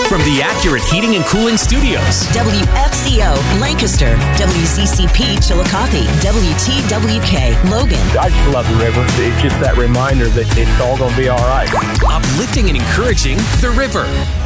From the Accurate Heating and Cooling Studios. WFCO, Lancaster. WCCP, Chillicothe. WTWK, Logan. I just love the river. It's just that reminder that it's all going to be all right. Uplifting and encouraging the river.